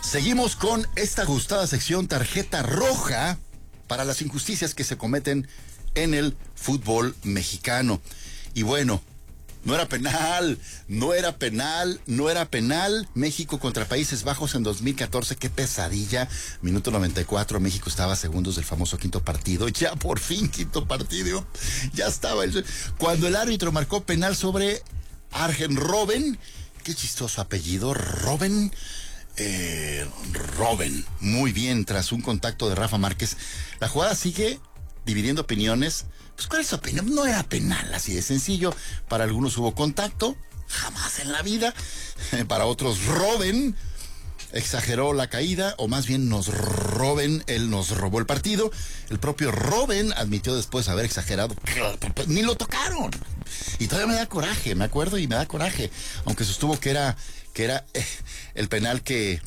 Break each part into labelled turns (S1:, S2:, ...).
S1: Seguimos con esta gustada sección tarjeta roja para las injusticias que se cometen en el fútbol mexicano. Y bueno, no era penal. México contra Países Bajos en 2014, qué pesadilla. Minuto 94, México estaba a segundos del famoso quinto partido. Ya por fin quinto partido. Ya estaba. Cuando el árbitro marcó penal sobre Arjen Robben, qué chistoso apellido, Robben. Muy bien, tras un contacto de Rafa Márquez. La jugada sigue dividiendo opiniones. Pues, ¿cuál es su opinión? No era penal, así de sencillo. Para algunos hubo contacto, jamás en la vida. Para otros, Robben exageró la caída, o más bien él nos robó el partido. El propio Robben admitió después haber exagerado. Ni lo tocaron. Y todavía me da coraje, me acuerdo, y me da coraje. Aunque sostuvo que era el penal que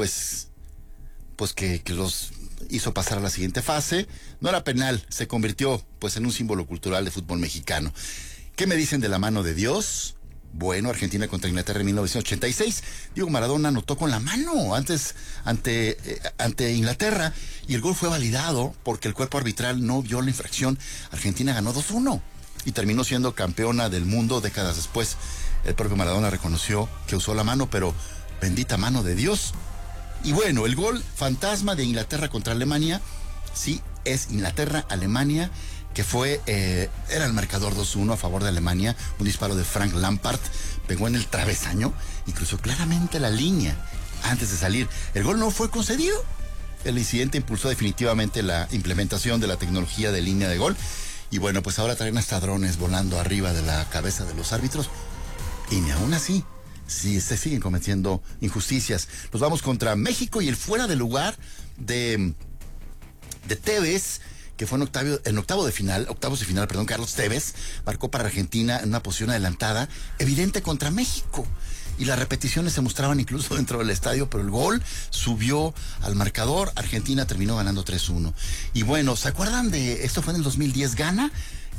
S1: los hizo pasar a la siguiente fase. No era penal, se convirtió pues en un símbolo cultural de fútbol mexicano. ¿Qué me dicen de la mano de Dios? Bueno, Argentina contra Inglaterra en 1986. Diego Maradona anotó con la mano antes ante Inglaterra, y el gol fue validado porque el cuerpo arbitral no vio la infracción. Argentina ganó 2-1 y terminó siendo campeona del mundo décadas después. El propio Maradona reconoció que usó la mano, pero bendita mano de Dios. Y bueno, el gol fantasma de Inglaterra contra Alemania, sí, es Inglaterra-Alemania, que fue, era el marcador 2-1 a favor de Alemania. Un disparo de Frank Lampard pegó en el travesaño y cruzó claramente la línea antes de salir. El gol no fue concedido. El incidente impulsó definitivamente la implementación de la tecnología de línea de gol. Y bueno, pues ahora traen hasta drones volando arriba de la cabeza de los árbitros. Y ni aún así, sí, se siguen cometiendo injusticias. Nos vamos contra México y el fuera de lugar de Tevez, que fue en octavos de final, Carlos Tevez marcó para Argentina en una posición adelantada, evidente contra México. Y las repeticiones se mostraban incluso dentro del estadio, pero el gol subió al marcador. Argentina terminó ganando 3-1. Y bueno, ¿se acuerdan de esto? Fue en el 2010, Ghana.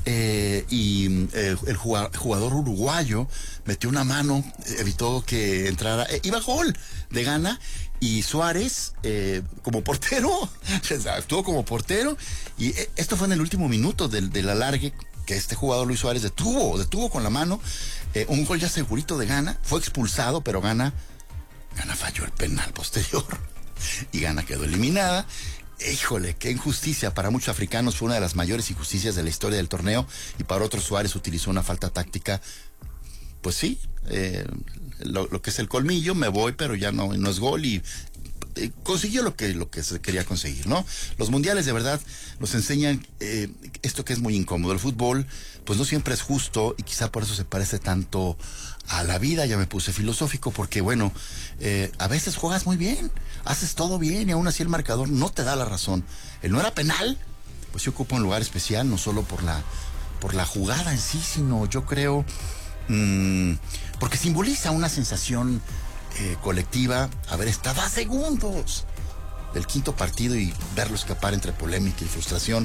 S1: El jugador uruguayo metió una mano, evitó que entrara, iba gol de Ghana, y Suárez como portero actuó como portero, y esto fue en el último minuto del alargue, que este jugador Luis Suárez detuvo con la mano un gol ya segurito de Ghana. Fue expulsado, pero Ghana falló el penal posterior y Ghana quedó eliminada. Híjole, qué injusticia. Para muchos africanos fue una de las mayores injusticias de la historia del torneo, y para otros Suárez utilizó una falta táctica. Pues sí, lo que es el colmillo, me voy, pero ya no es gol, y consiguió lo que se quería conseguir, ¿no? Los mundiales de verdad nos enseñan esto que es muy incómodo. El fútbol pues no siempre es justo, y quizá por eso se parece tanto a la vida. Ya me puse filosófico, porque bueno, a veces juegas muy bien, haces todo bien, y aún así el marcador no te da la razón. El no era penal, pues sí ocupa un lugar especial, no solo por la jugada en sí, sino yo creo porque simboliza una sensación colectiva, haber estado a segundos del quinto partido y verlo escapar entre polémica y frustración.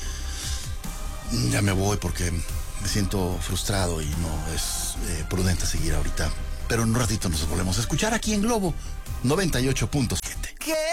S1: Ya me voy porque me siento frustrado y no es prudente seguir ahorita, pero en un ratito nos volvemos a escuchar aquí en Globo 98.7.